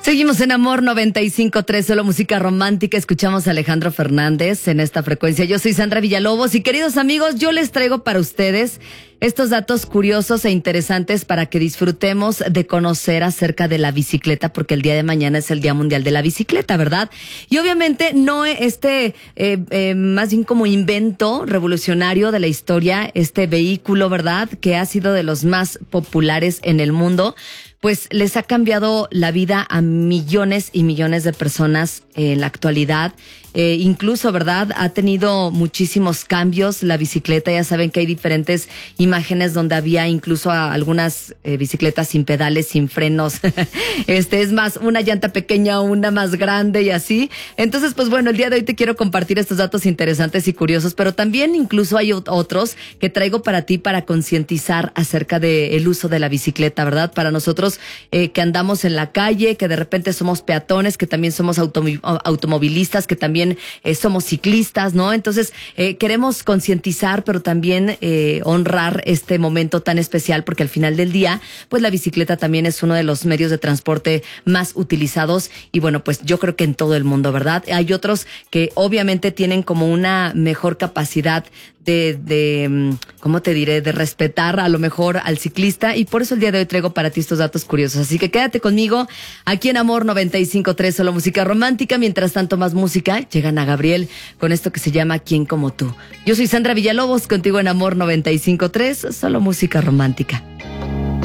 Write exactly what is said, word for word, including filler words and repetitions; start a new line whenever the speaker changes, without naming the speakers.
Seguimos en Amor noventa y cinco punto tres, solo música romántica. Escuchamos a Alejandro Fernández en esta frecuencia. Yo soy Sandra Villalobos y, queridos amigos, yo les traigo para ustedes estos datos curiosos e interesantes para que disfrutemos de conocer acerca de la bicicleta, porque el día de mañana es el Día Mundial de la Bicicleta, ¿verdad? Y obviamente no este, eh, eh, más bien como invento revolucionario de la historia, este vehículo, ¿verdad?, que ha sido de los más populares en el mundo, pues les ha cambiado la vida a millones y millones de personas en la actualidad. Eh, incluso, ¿verdad?, ha tenido muchísimos cambios la bicicleta. Ya saben que hay diferentes imágenes donde había incluso a algunas eh, bicicletas sin pedales, sin frenos. este es más, una llanta pequeña, una más grande y así. Entonces, pues bueno, el día de hoy te quiero compartir estos datos interesantes y curiosos, pero también incluso hay otros que traigo para ti para concientizar acerca del uso de la bicicleta, ¿verdad? Para nosotros eh, que andamos en la calle, que de repente somos peatones, que también somos automo- automovilistas, que también Eh, somos ciclistas, ¿no? Entonces, eh, queremos concientizar, pero también eh, honrar este momento tan especial, porque al final del día, pues la bicicleta también es uno de los medios de transporte más utilizados y bueno, pues yo creo que en todo el mundo, ¿verdad? Hay otros que obviamente tienen como una mejor capacidad de, de, ¿cómo te diré?, de respetar a lo mejor al ciclista, y por eso el día de hoy traigo para ti estos datos curiosos. Así que quédate conmigo aquí en Amor noventa y cinco punto tres, solo música romántica. Mientras tanto, más música. Llegan a Gabriel con esto que se llama ¿Quién como tú? Yo soy Sandra Villalobos, contigo en Amor noventa y cinco punto tres, solo música romántica.